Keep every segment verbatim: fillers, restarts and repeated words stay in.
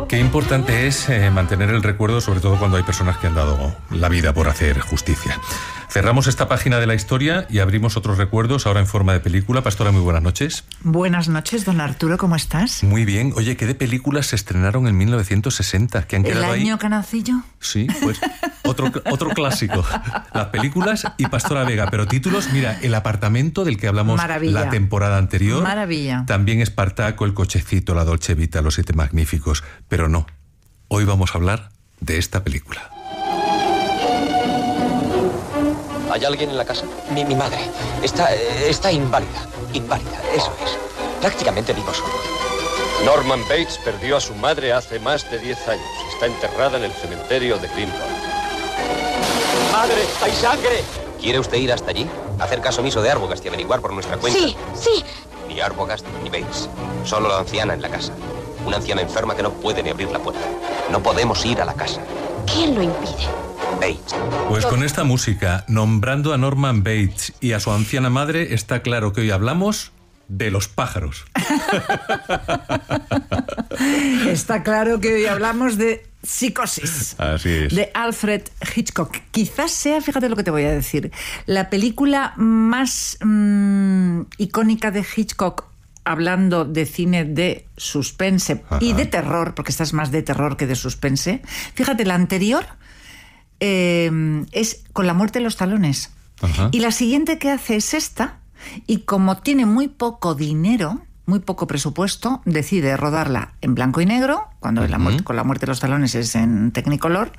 Qué importante es eh, mantener el recuerdo, sobre todo cuando hay personas que han dado la vida por hacer justicia. Cerramos esta página de la historia y abrimos otros recuerdos, ahora en forma de película. Pastora, muy buenas noches. Buenas noches, don Arturo, ¿cómo estás? Muy bien. Oye, ¿qué de películas se estrenaron en mil novecientos sesenta? ¿Qué han quedado ahí? ¿El año Canacillo? Sí, pues otro, otro clásico. Las películas y Pastora Vega. Pero títulos, mira, El apartamento del que hablamos Maravilla. la temporada anterior. Maravilla. También Espartaco, El cochecito, La Dolce Vita, Los siete magníficos. Pero no, hoy vamos a hablar de esta película. ¿Hay alguien en la casa? Mi, mi madre está, está inválida, inválida, eso es. Prácticamente vivo solo. Norman Bates perdió a su madre hace más de diez años. Está enterrada en el cementerio de Green Park. ¡Madre, hay sangre! ¿Quiere usted ir hasta allí? Hacer caso omiso de Arbogast y averiguar por nuestra cuenta. Sí, sí. Ni Arbogast ni Bates. Solo la anciana en la casa. Una anciana enferma que no puede ni abrir la puerta. No podemos ir a la casa. ¿Quién lo impide? Bates. Pues con esta música, nombrando a Norman Bates y a su anciana madre, está claro que hoy hablamos de los pájaros. Está claro que hoy hablamos de Psicosis. Así es. De Alfred Hitchcock. Quizás sea, fíjate lo que te voy a decir, la película más mmm, icónica de Hitchcock, hablando de cine de suspense. Ajá. Y de terror, porque esta es más de terror que de suspense. Fíjate, la anterior eh, es Con la muerte en los talones. Ajá. Y la siguiente que hace es esta, y como tiene muy poco dinero, muy poco presupuesto, decide rodarla en blanco y negro, cuando uh-huh. la muerte, Con la muerte de los talones es en Technicolor,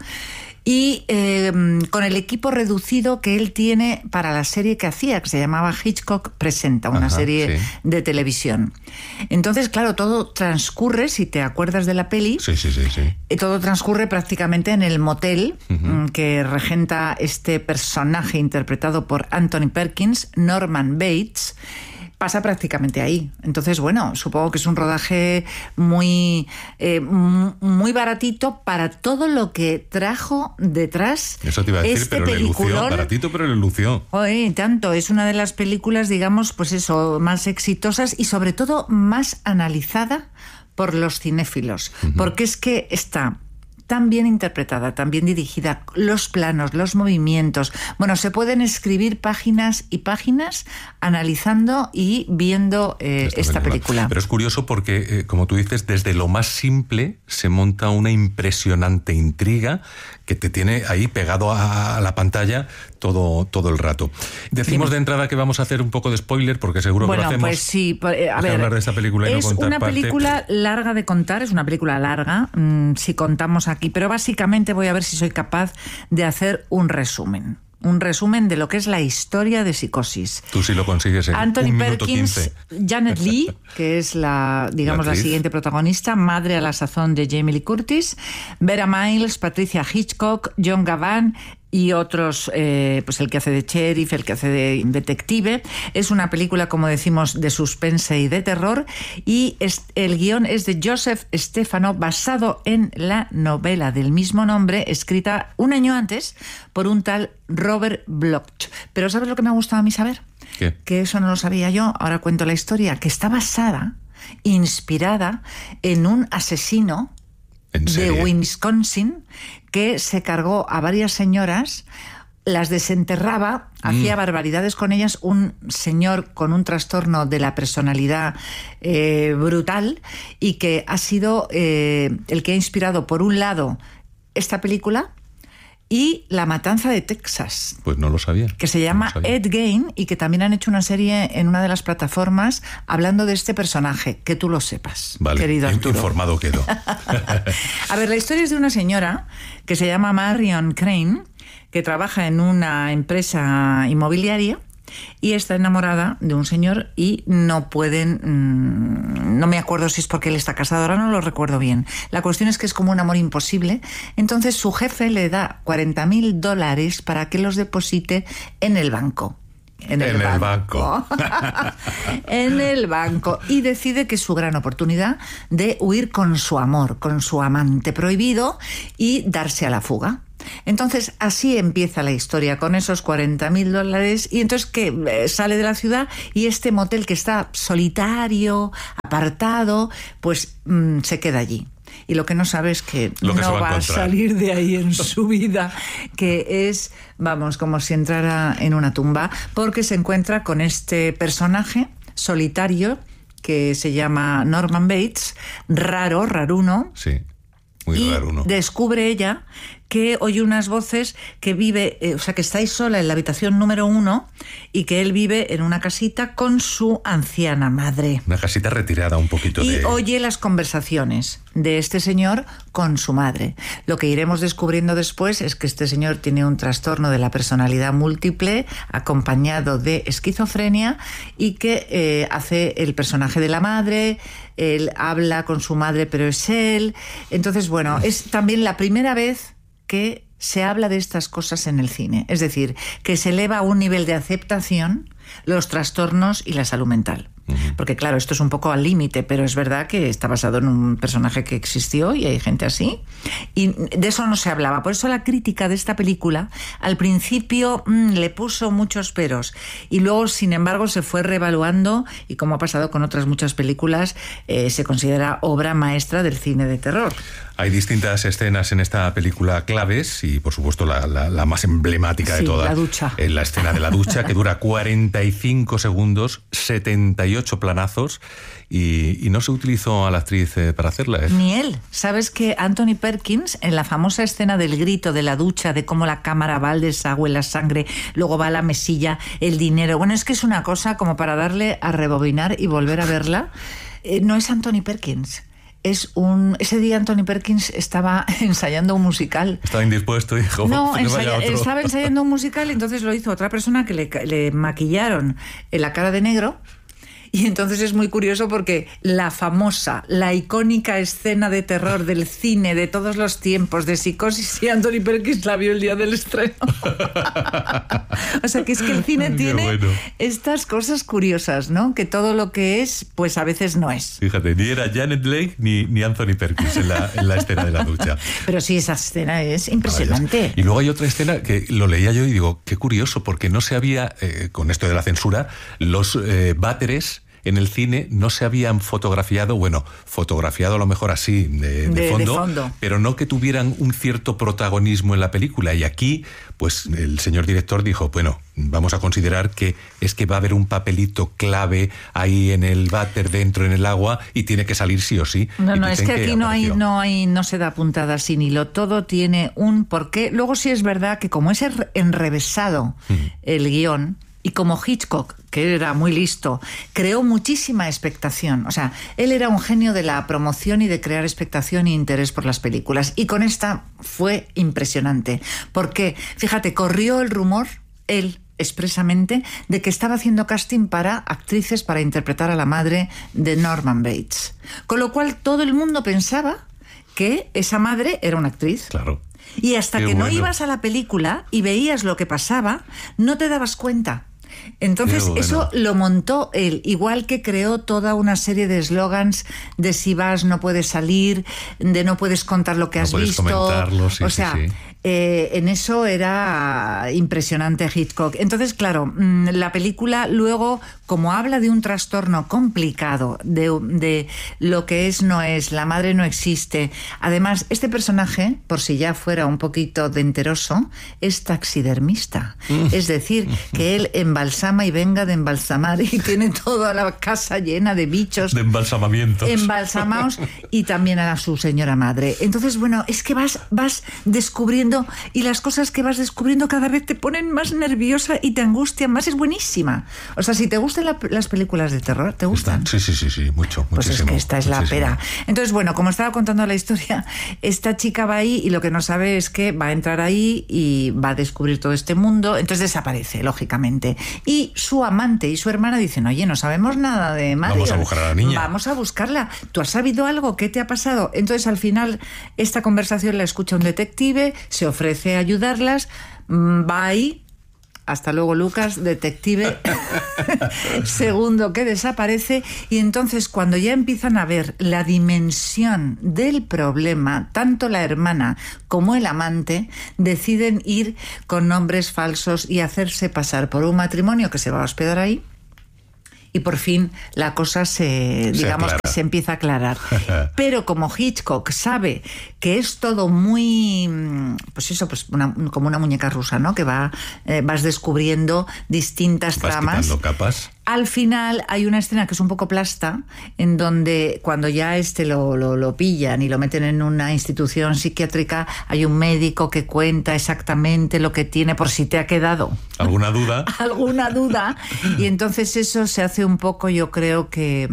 y eh, con el equipo reducido que él tiene para la serie que hacía, que se llamaba Hitchcock Presenta, una Ajá, serie sí. de televisión. Entonces, claro, todo transcurre, si te acuerdas de la peli, sí, sí, sí, sí. todo transcurre prácticamente en el motel uh-huh. que regenta este personaje interpretado por Anthony Perkins, Norman Bates. Pasa prácticamente ahí. Entonces, bueno, supongo que es un rodaje muy, eh, muy baratito para todo lo que trajo detrás. Eso te iba a decir, este pero le lució, baratito, pero le lució. Oye, tanto, es una de las películas, digamos, pues eso, más exitosas y sobre todo más analizada por los cinéfilos. Uh-huh. Porque es que está tan bien interpretada, tan bien dirigida, los planos, los movimientos. Bueno, se pueden escribir páginas y páginas analizando y viendo eh, esta, esta película. película. Pero es curioso porque, eh, como tú dices, desde lo más simple se monta una impresionante intriga que te tiene ahí pegado a la pantalla todo, todo el rato. Decimos Dime. de entrada que vamos a hacer un poco de spoiler, porque seguro bueno, que lo hacemos. Pues sí, a ver, hablar de esta película y es no contar una parte. película larga de contar, es una película larga, mmm, si contamos aquí, pero básicamente voy a ver si soy capaz de hacer un resumen. Un resumen de lo que es la historia de Psicosis. Tú sí lo consigues en Anthony un minuto Perkins, quince. Janet Leigh, que es la, digamos, la, la siguiente protagonista, madre a la sazón de Jamie Lee Curtis, Vera Miles, Patricia Hitchcock, John Gavin y otros, eh, pues el que hace de sheriff, el que hace de detective. Es una película, como decimos, de suspense y de terror, y es, el guión es de Joseph Stefano, basado en la novela del mismo nombre, escrita un año antes por un tal Robert Bloch. Pero ¿sabes lo que me ha gustado a mí saber? ¿Qué? Que eso no lo sabía yo, ahora cuento la historia, que está basada, inspirada en un asesino de Wisconsin que se cargó a varias señoras, las desenterraba, mm. hacía barbaridades con ellas, un señor con un trastorno de la personalidad eh, brutal, y que ha sido eh, el que ha inspirado, por un lado, esta película y La matanza de Texas. Pues no lo sabía. Que se llama no Ed Gein, y que también han hecho una serie en una de las plataformas hablando de este personaje, que tú lo sepas, vale, querido Arturo. Informado quedo. A ver, la historia es de una señora que se llama Marion Crane, que trabaja en una empresa inmobiliaria y está enamorada de un señor y no pueden... Mmm, no me acuerdo si es porque él está casado, ahora no lo recuerdo bien. La cuestión es que es como un amor imposible. Entonces su jefe le da cuarenta mil dólares para que los deposite en el banco. En el, en el banco. banco. En el banco. Y decide que es su gran oportunidad de huir con su amor, con su amante prohibido, y darse a la fuga. Entonces, así empieza la historia, con esos cuarenta mil dólares, y entonces que eh, sale de la ciudad, y este motel que está solitario, apartado, pues mmm, se queda allí. y lo que no sabe es que Lo que no va a va a encontrar. salir de ahí en su vida, que es, vamos, como si entrara en una tumba, porque se encuentra con este personaje solitario que se llama Norman Bates, raro, raruno. Sí, muy y raro, ¿no? descubre ella que oye unas voces, que vive, eh, o sea, que estáis sola en la habitación número uno y que él vive en una casita con su anciana madre. Una casita retirada un poquito Y de... oye las conversaciones de este señor con su madre. Lo que iremos descubriendo después es que este señor tiene un trastorno de la personalidad múltiple acompañado de esquizofrenia y que eh, hace el personaje de la madre, él habla con su madre pero es él. Entonces, bueno, es también la primera vez que se habla de estas cosas en el cine. Es decir, que se eleva a un nivel de aceptación los trastornos y la salud mental. Porque claro, esto es un poco al límite, pero es verdad que está basado en un personaje que existió y hay gente así. Y de eso no se hablaba. Por eso la crítica de esta película al principio mmm, le puso muchos peros y luego, sin embargo, se fue reevaluando y, como ha pasado con otras muchas películas, eh, se considera obra maestra del cine de terror. Hay distintas escenas en esta película claves y, por supuesto, la, la, la más emblemática Sí, de todas. la ducha. En la escena de la ducha, que dura cuarenta y cinco segundos, setenta y ocho planazos, y, y no se utilizó a la actriz eh, para hacerla. ¿eh? Ni él. ¿Sabes que Anthony Perkins, en la famosa escena del grito de la ducha, de cómo la cámara va al desagüe, la sangre, luego va a la mesilla, el dinero? Bueno, es que es una cosa como para darle a rebobinar y volver a verla. Eh, no es Anthony Perkins. Es un... Ese día Anthony Perkins estaba ensayando un musical. Estaba indispuesto y dijo... No, "Que vaya ensaya- otro". estaba ensayando un musical y entonces lo hizo otra persona que le, ca- le maquillaron en la cara de negro. Y entonces es muy curioso porque la famosa, la icónica escena de terror del cine de todos los tiempos, de Psicosis, y Anthony Perkins la vio el día del estreno. O sea, que es que el cine Qué tiene bueno. estas cosas curiosas, ¿no? Que todo lo que es, pues a veces no es. Fíjate, ni era Janet Leigh ni, ni Anthony Perkins en la, en la escena de la ducha. Pero sí, esa escena es impresionante. Y luego hay otra escena que lo leía yo y digo, qué curioso, porque no se había, eh, con esto de la censura, los eh, váteres en el cine no se habían fotografiado, bueno, fotografiado a lo mejor así, de, de, De- de fondo, fondo. pero no que tuvieran un cierto protagonismo en la película. Y aquí, pues el señor director dijo, bueno, vamos a considerar que es que va a haber un papelito clave ahí en el váter, dentro en el agua, y tiene que salir sí o sí. No, Y no, es dicen que aquí no hay, apareció. no hay, no se da puntada sin hilo. Todo tiene un porqué. Luego sí es verdad que como es er- enrevesado el guión, y como Hitchcock, que era muy listo, creó muchísima expectación. O sea, él era un genio de la promoción y de crear expectación e interés por las películas. Y con esta fue impresionante. Porque, fíjate, corrió el rumor, él expresamente, de que estaba haciendo casting para actrices para interpretar a la madre de Norman Bates. Con lo cual todo el mundo pensaba que esa madre era una actriz. Claro. Y hasta Qué que no bueno. ibas a la película y veías lo que pasaba, no te dabas cuenta. Entonces, Qué bueno. eso lo montó él, igual que creó toda una serie de eslogans de si vas no puedes salir, de no puedes contar lo que No has puedes visto. comentarlo, sí, o sí, sea, sí. eh, en eso era impresionante Hitchcock. Entonces, claro, mm, la película luego, como habla de un trastorno complicado, de, de lo que es no es, la madre no existe. Además, este personaje, por si ya fuera un poquito de enteroso, es taxidermista. Es decir, que él embalsama y venga de embalsamar y tiene toda la casa llena de bichos. De embalsamamientos. Embalsamados, y también a su señora madre. Entonces, bueno, es que vas, vas descubriendo, y las cosas que vas descubriendo cada vez te ponen más nerviosa y te angustian más. Es buenísima. O sea, si te gustan la- las películas de terror, ¿te gustan? Sí, sí, sí, sí, mucho, Pues muchísimo. es que esta es la muchísimo. pera. Entonces, bueno, como estaba contando la historia, esta chica va ahí y lo que no sabe es que va a entrar ahí y va a descubrir todo este mundo. Entonces desaparece, lógicamente. Y su amante y su hermana dicen, oye, no sabemos nada de Marion. Vamos a buscar a la niña. Vamos a buscarla. ¿Tú has sabido algo? ¿Qué te ha pasado? Entonces, al final, esta conversación la escucha un detective, se ofrece a ayudarlas, mm, va ahí. Hasta luego, Lucas, detective segundo que desaparece. Y entonces, cuando ya empiezan a ver la dimensión del problema, tanto la hermana como el amante deciden ir con nombres falsos y hacerse pasar por un matrimonio que se va a hospedar ahí. y por fin la cosa se, digamos, que se empieza a aclarar. Pero como Hitchcock sabe que es todo muy, pues eso, pues una, como una muñeca rusa, ¿no? Que va, eh, vas descubriendo distintas vas tramas. quitando capas. Al final hay una escena que es un poco plasta, en donde cuando ya este lo, lo, lo pillan y lo meten en una institución psiquiátrica, hay un médico que cuenta exactamente lo que tiene, por si te ha quedado ¿alguna duda? alguna duda, y entonces eso se hace un poco, yo creo que,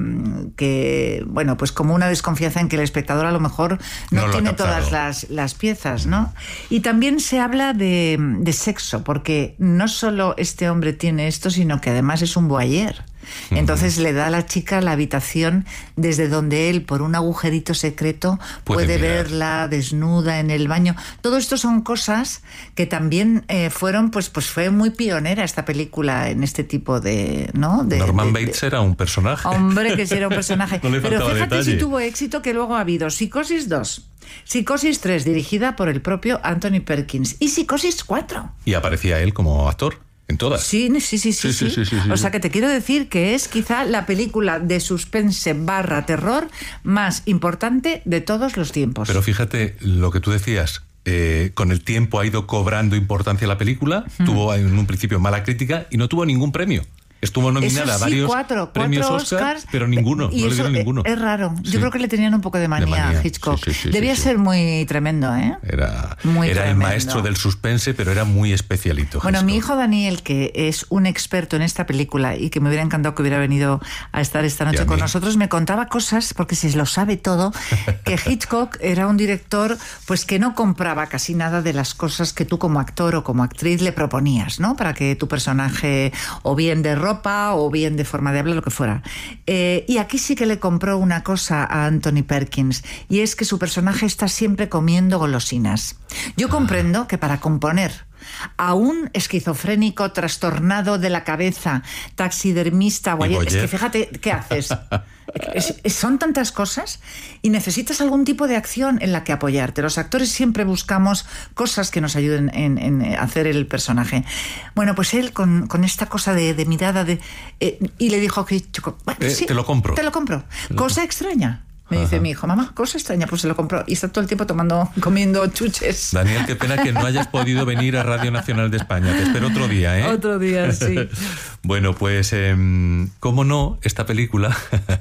que bueno, pues como una desconfianza en que el espectador a lo mejor no, no tiene todas las, las piezas, ¿no? Y también se habla de, de sexo, porque no solo este hombre tiene esto, sino que además es un voyeur. Entonces uh-huh. le da a la chica la habitación desde donde él, por un agujerito secreto, puede, puede verla desnuda en el baño. Todo esto son cosas que también eh, fueron, pues, pues fue muy pionera esta película en este tipo de, ¿no? De, Norman de, Bates de... era un personaje. Hombre, que sí era un personaje. No le Pero fíjate detalle. si tuvo éxito, que luego ha habido Psicosis dos, Psicosis tres, dirigida por el propio Anthony Perkins, y Psicosis cuatro. Y aparecía él como actor. ¿En todas? Sí, sí, sí, sí, sí, sí. sí, sí, sí. O sea que te quiero decir que es quizá la película de suspense barra terror más importante de todos los tiempos. Pero fíjate lo que tú decías, eh, con el tiempo ha ido cobrando importancia la película, mm. tuvo en un principio mala crítica y no tuvo ningún premio. Estuvo nominada sí, a varios cuatro, premios cuatro Oscar, Oscars, pero ninguno, y no le eso dieron ninguno. Es raro. Sí. Yo creo que le tenían un poco de manía, de manía. a Hitchcock. Sí, sí, sí, Debía sí, ser sí. muy tremendo, ¿eh? Era, muy era tremendo. el maestro del suspense, pero era muy especialito. Bueno, Hitchcock. mi hijo Daniel, que es un experto en esta película y que me hubiera encantado que hubiera venido a estar esta noche con nosotros, me contaba cosas, porque se lo sabe todo, que Hitchcock era un director pues que no compraba casi nada de las cosas que tú como actor o como actriz le proponías, ¿no? Para que tu personaje, o bien de ropa o bien de forma de hablar, lo que fuera. Eh, y aquí sí que le compró una cosa a Anthony Perkins, y es que su personaje está siempre comiendo golosinas. Yo comprendo que para componer a un esquizofrénico trastornado de la cabeza, taxidermista, guayer, es que fíjate, ¿qué haces? Es, es, son tantas cosas y necesitas algún tipo de acción en la que apoyarte. Los actores siempre buscamos cosas que nos ayuden en, en hacer el personaje. Bueno, pues él con, con esta cosa de, de mirada de, eh, y le dijo que bueno, eh, sí, te lo compro. Te lo compro. Cosa extraña. Me dice Ajá. mi hijo, mamá, cosa extraña, pues se lo compró. Y está todo el tiempo tomando, comiendo chuches. Daniel, qué pena que no hayas podido venir a Radio Nacional de España. Te espero otro día, ¿eh? Otro día, sí. Bueno, pues, eh, cómo no, esta película,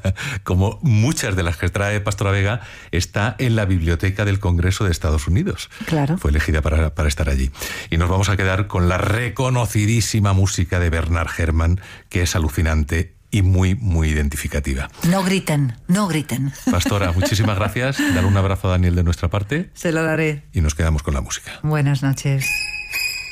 como muchas de las que trae Pastora Vega, está en la Biblioteca del Congreso de Estados Unidos. Claro. Fue elegida para, para estar allí. Y nos vamos a quedar con la reconocidísima música de Bernard Herrmann, que es alucinante y muy, muy identificativa. No griten, no griten. Pastora, muchísimas gracias. Dale un abrazo a Daniel de nuestra parte. Se lo daré. Y nos quedamos con la música. Buenas noches.